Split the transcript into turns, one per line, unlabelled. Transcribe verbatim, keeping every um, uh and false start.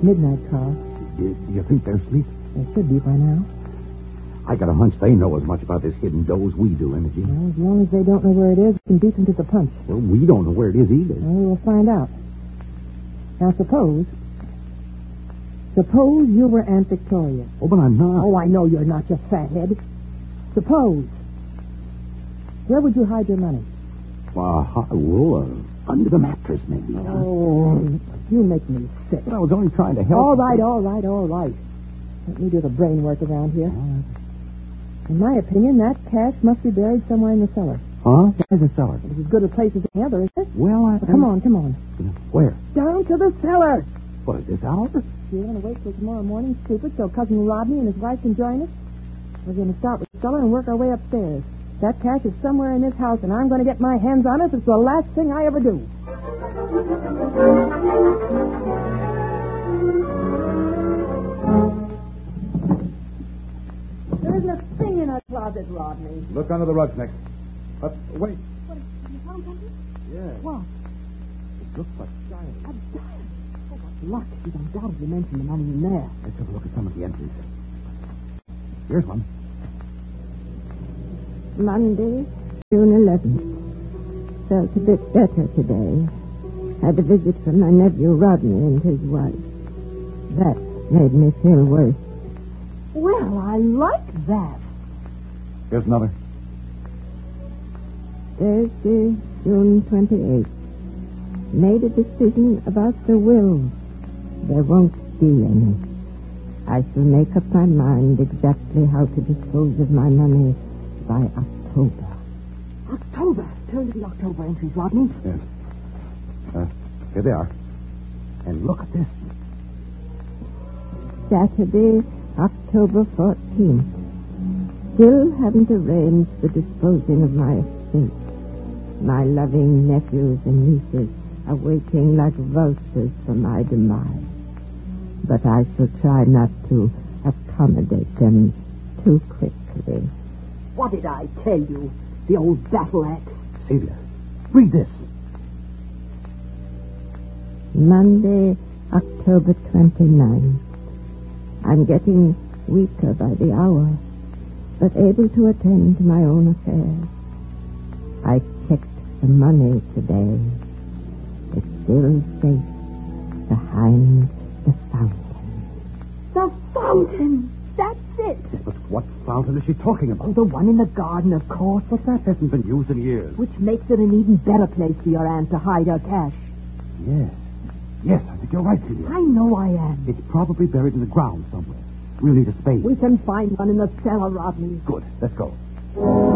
midnight, Carl.
Do, do you think they're asleep?
They should be by now.
I got a hunch they know as much about this hidden dough as we do, Imogene.
Well, as long as they don't know where it is, we can beat them to the punch.
Well, we don't know where it is either.
Well, we'll find out. Now, suppose... Suppose you were Aunt Victoria.
Oh, but I'm not.
Oh, I know you're not, you fathead. Suppose. Where would you hide your money?
Uh, well, uh, under the mattress, maybe. Huh?
Oh, you make me sick.
But I was only trying to help.
All right, all right, all right. Let me do the brain work around here.
Right.
In my opinion, that cash must be buried somewhere in the cellar.
Huh? There's a cellar.
It's as good a place as any other, isn't it?
Well, I...
Well, come on, come on.
Where?
Down to the cellar.
What, is this hour?
You're going to wait till tomorrow morning, stupid, so Cousin Rodney and his wife can join us? We're going to start with the cellar and work our way upstairs. That cash is somewhere in this house, and I'm going to get my hands on it. It's the last thing I ever do. There isn't a thing in our closet, Rodney.
Look under the rugs next. Uh, wait.
What, you found something?
Yeah.
What?
It looks like diamonds.
A diamond. Oh, what luck. You've undoubtedly mentioned the money in there.
Let's have a look at some of the entries. Here's one.
Monday, June eleventh. Felt a bit better today. Had a visit from my nephew Rodney and his wife. That made me feel worse.
Well, I like that.
Here's another.
Thursday, June twenty-eighth. Made a decision about the will. There won't be any. I shall make up my mind exactly how to dispose of my money by October.
October. Turn to the October entries, Rodney.
Yes. Uh, here they are. And look at this.
Saturday, October fourteenth. Still haven't arranged the disposing of my estate. My loving nephews and nieces are waiting like vultures for my demise. But I shall try not to accommodate them too quickly.
What did I tell you? The old battle axe.
Celia, read this.
Monday, October twenty-ninth. I'm getting weaker by the hour, but able to attend to my own affairs. I checked the money today. It's still safe behind the fountain.
The fountain. That's it.
But what fountain is she talking about?
Oh, the one in the garden, of course.
But that hasn't been used in years.
Which makes it an even better place for your aunt to hide her cash.
Yes. Yes, I think you're right, Celia.
I know I am.
It's probably buried in the ground somewhere. We'll need a spade.
We can find one in the cellar, Rodney.
Good. Let's go.